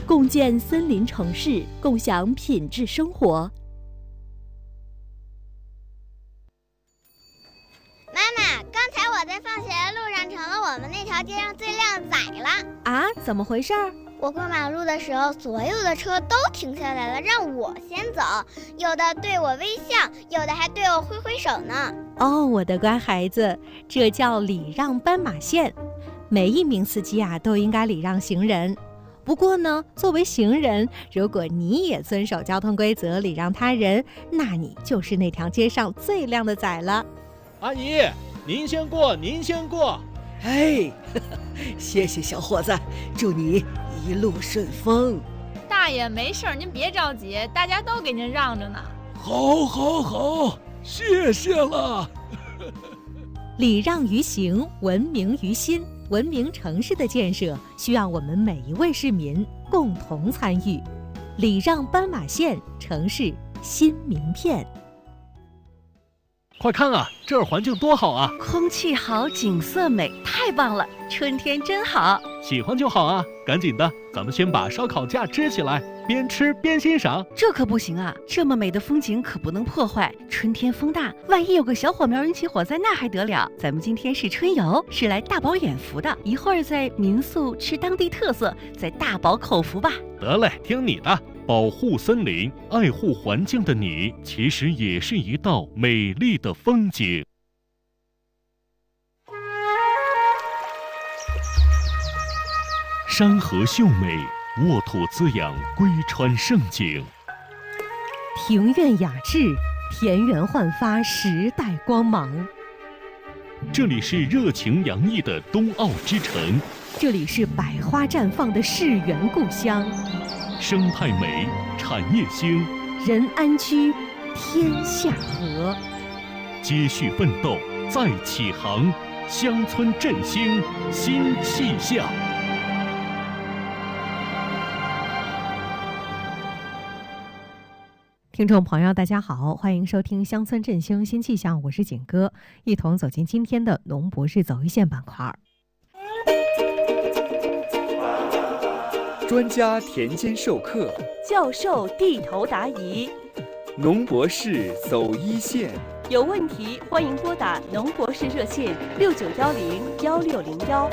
共建森林城市，共享品质生活。 妈妈，刚才我在放学的路上成了我们那条街上最靓仔了。 啊，怎么回事？ 我过马路的时候，所有的车都停下来了，让我先走，有的对我微笑，有的还对我挥挥手呢。 哦，我的乖孩子，这叫礼让斑马线。每一名司机都应该礼让行人。不过呢，作为行人，如果你也遵守交通规则，礼让他人，那你就是那条街上最靓的仔了。 阿姨，您先过，您先过。 哎，谢谢小伙子，祝你一路顺风。 大爷没事，您别着急，大家都给您让着呢。 好，谢谢了。 礼让于行，文明于心。文明城市的建设需要我们每一位市民共同参与。礼让斑马线，城市新名片。 快看啊，这儿环境多好啊！ 空气好，景色美，太棒了！春天真好。 喜欢就好啊，赶紧的，咱们先把烧烤架支起来，边吃边欣赏。 这可不行啊，这么美的风景可不能破坏。春天风大，万一有个小火苗引起火灾，那还得了？咱们今天是春游，是来大饱眼福的。一会儿在民宿吃当地特色，再大饱口福吧。 得嘞，听你的。保护森林、爱护环境的你，其实也是一道美丽的风景。山河秀美，沃土滋养，归川盛景。 庭院雅致，田园焕发时代光芒。 这里是热情洋溢的冬奥之城， 这里是百花绽放的世园故乡。 生态美，产业兴， 人安居，天下和。 接续奋斗，再起航，乡村振兴新气象。 听众朋友大家好，欢迎收听乡村振兴新气象，我是景哥，一同走进今天的农博士走一线板块。 专家田间授课， 教授地头答疑， 农博士走一线。 有问题欢迎拨打农博士热线69101601。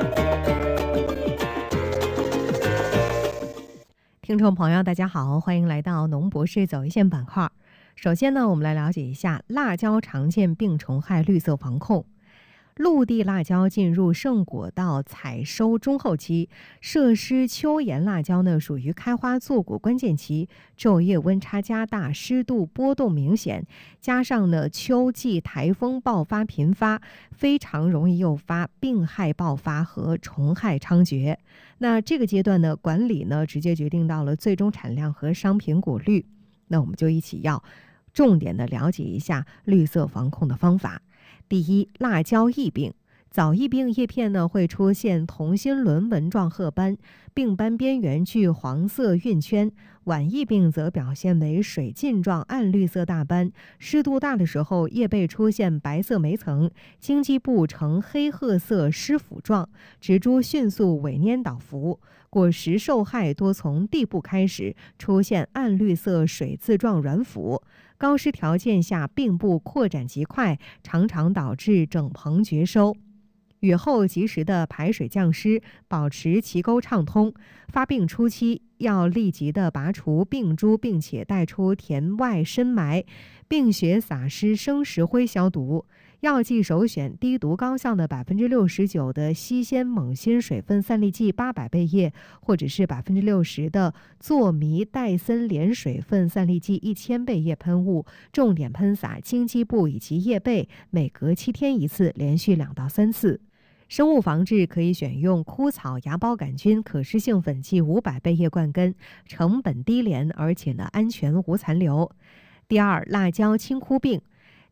听众朋友大家好，欢迎来到农博士走一线板块。首先呢，我们来了解一下辣椒常见病虫害绿色防控。陆地辣椒进入盛果到采收中后期，设施秋盐辣椒呢属于开花坐果关键期，昼夜温差加大，湿度波动明显，加上呢秋季台风爆发频发，非常容易诱发病害爆发和虫害猖獗。那这个阶段呢，管理呢直接决定到了最终产量和商品果率。那我们就一起要重点的了解一下绿色防控的方法。第一，辣椒异病。早异病叶片呢会出现同心轮纹状褐斑，病斑边缘具黄色晕圈；晚异病则表现为水浸状暗绿色大斑，湿度大的时候叶背出现白色霉层，茎基部呈黑褐色湿腐状，植株迅速萎蔫倒伏，果实受害多从地部开始，出现暗绿色水渍状软腐。高湿条件下病部扩展极快，常常导致整棚绝收。雨后及时的排水降湿，保持其沟畅通。发病初期要立即的拔除病株，并且带出田外深埋，并且撒施生石灰消毒。药剂首选低毒高效的69%的硒酰锰锌水分散粒剂800倍液，或者是60%的唑醚戴森联水分散粒剂1000倍液喷雾，重点喷洒茎基部以及叶背，每隔7天一次，连续2到3次。生物防治可以选用枯草芽孢杆菌可施性粉剂500倍液灌根，成本低廉，而且呢安全无残留。第二，辣椒青枯病。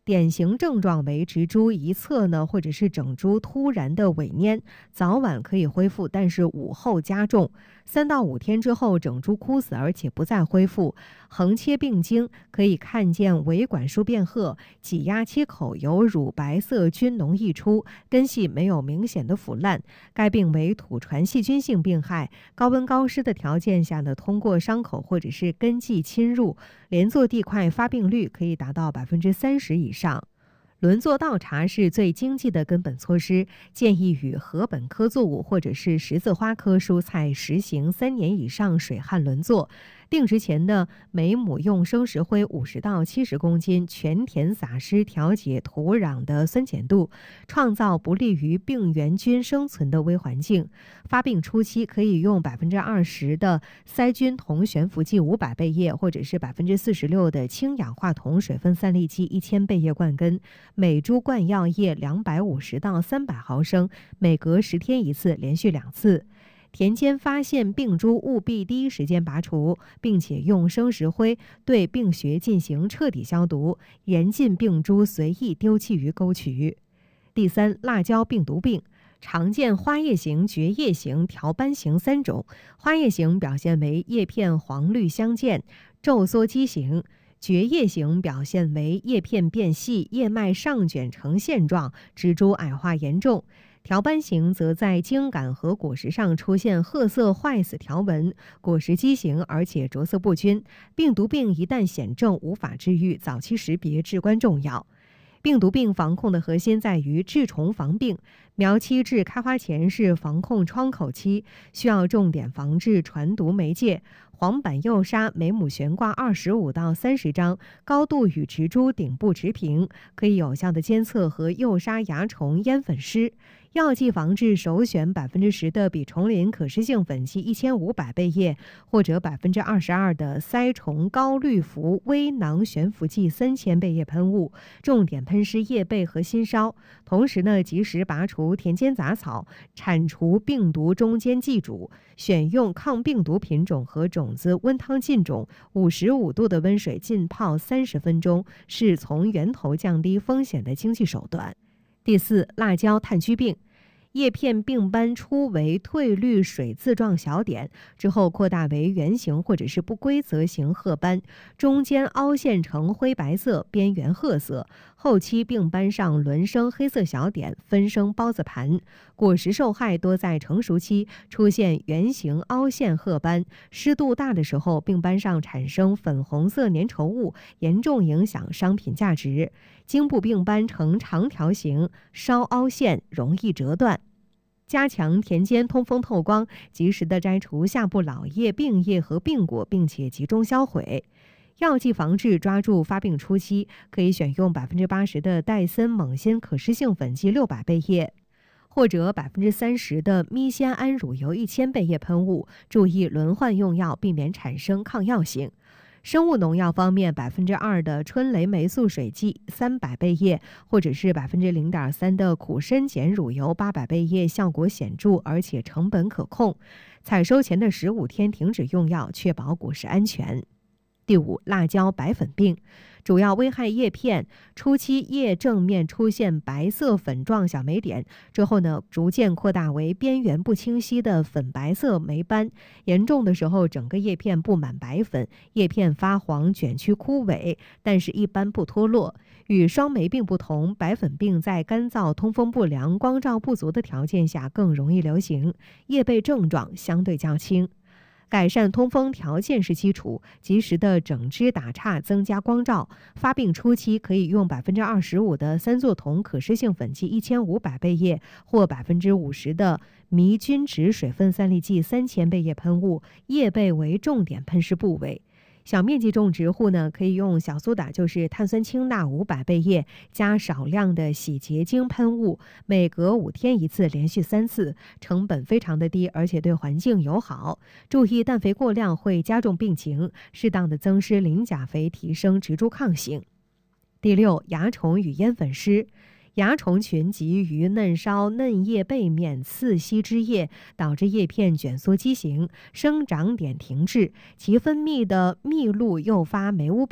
典型症状为植株一侧呢，或者是整株突然的萎蔫，早晚可以恢复，但是午后加重。3到5天之后，整株枯死，而且不再恢复。横切病经可以看见维管束变褐，挤压切口有乳白色菌脓溢出，根系没有明显的腐烂。该病为土传细菌性病害，高温高湿的条件下呢，通过伤口或者是根系侵入，连坐地块发病率可以达到30%以上。轮作倒茶是最经济的根本措施，建议与禾本科作物或者是十字花科蔬菜实行3年以上水旱轮作。定植前的每亩用生石灰50到70公斤，全田撒施，调节土壤的酸碱度，创造不利于病原菌生存的微环境。发病初期可以用20%的塞菌铜悬浮剂500倍液，或者是46%的氢氧化铜水分散粒剂1000倍液灌根，每株灌药液250到300毫升，每隔10天一次，连续2次。田间发现病株，务必第一时间拔除，并且用生石灰对病穴进行彻底消毒，严禁病株随意丢弃于沟渠。第3，辣椒病毒病。常见花叶型、蕨叶型、条斑型3种。花叶型表现为叶片黄绿相间，皱缩畸形；蕨叶型表现为叶片变细，叶脉上卷呈线状，植株矮化严重。条斑型则在茎秆和果实上出现褐色坏死条纹，果实畸形而且着色不均。病毒病一旦显症无法治愈，早期识别至关重要。病毒病防控的核心在于治虫防病。苗期至开花前是防控窗口期，需要重点防治传毒媒介。黄板釉砂每亩悬挂25到30张，高度与植株顶部持平，可以有效的监测和釉砂蚜虫烟粉虱。药剂防治首选10%的吡虫林可施性粉剂1500倍液，或者22%的腮虫高氯呋微囊悬浮剂3000倍液喷雾，重点喷施叶背和心梢。同时呢，及时拔除田间杂草，铲除病毒中间寄主，选用抗病毒品种和种子温汤浸种，55度的温水浸泡30分钟，是从源头降低风险的经济手段。第4，辣椒炭疽病。叶片病斑初为褪绿水渍状小点，之后扩大为圆形或者是不规则形褐斑，中间凹陷呈灰白色，边缘褐色。后期病斑上轮生黑色小点，分生包子盘。果实受害多在成熟期出现圆形凹陷褐斑，湿度大的时候，病斑上产生粉红色粘稠物，严重影响商品价值。茎部病斑呈长条形，稍凹陷，容易折断。加强田间通风透光，及时的摘除下部老叶、病叶和病果，并且集中销毁。药剂防治抓住发病初期，可以选用80%的戴森锰锌可施性粉剂600倍液，或者30%的咪酰胺乳油1000倍液喷雾。注意轮换用药，避免产生抗药性。生物农药方面，2%的春雷霉素水剂300倍液，或者是0.3%的苦参碱乳油800倍液，效果显著，而且成本可控。采收前的15天停止用药，确保果实安全。第5，辣椒白粉病。主要危害叶片，初期叶正面出现白色粉状小霉点，之后呢，逐渐扩大为边缘不清晰的粉白色霉斑。严重的时候，整个叶片布满白粉，叶片发黄、卷曲、枯萎，但是一般不脱落。与双霉病不同，白粉病在干燥、通风不良、光照不足的条件下更容易流行，叶背症状相对较轻。改善通风条件是基础，及时的整枝打杈，增加光照。发病初期可以用25%的三唑酮可施性粉剂1500倍液，或50%的迷菌酯水分散粒剂3000倍液喷雾，叶背为重点喷施部位。小面积种植户呢，可以用小苏打，就是碳酸氢钠500倍液，加少量的洗洁精喷雾，每隔5天一次，连续3次，成本非常的低，而且对环境友好。注意氮肥过量会加重病情，适当的增施磷钾肥，提升植株抗性。第6，蚜虫与烟粉虱。蚜虫群集于嫩梢、嫩叶背面刺吸枝叶，导致叶片卷缩畸形，生长点停滞。其分泌的蜜露诱发霉污病，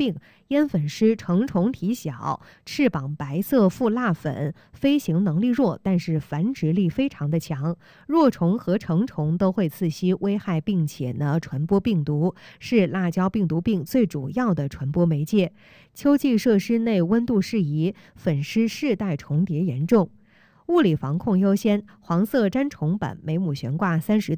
烟粉虱成虫体小，翅膀白色附蜡粉，飞行能力弱，但是繁殖力非常的强。若虫和成虫都会刺吸危害，并且呢传播病毒，是辣椒病毒病最主要的传播媒介。秋季设施内温度适宜，粉虱世代重叠严重。物理防控优先，黄色粘虫板每亩悬挂30